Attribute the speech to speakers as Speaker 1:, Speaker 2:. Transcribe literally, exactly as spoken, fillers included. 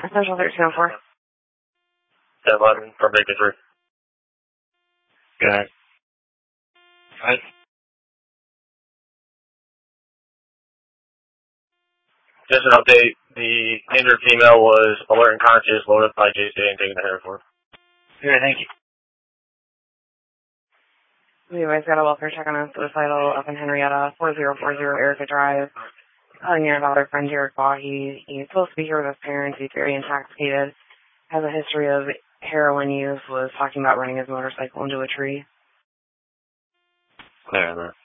Speaker 1: Essential thirteen oh four.
Speaker 2: ten eleven from Victor three.
Speaker 3: Good night.
Speaker 2: Right. Just an update, the injured female was alert and conscious, loaded up by J C and taken to Hereford.
Speaker 3: Good, thank you.
Speaker 1: We always got a welfare check on a suicidal up in Henrietta, four zero four zero Erica Drive. Calling your daughter, friend Derek Baugh. He's supposed to be here with his parents. He's very intoxicated. Has a history of heroin use. Was talking about running his motorcycle into a tree.
Speaker 3: Clear on that.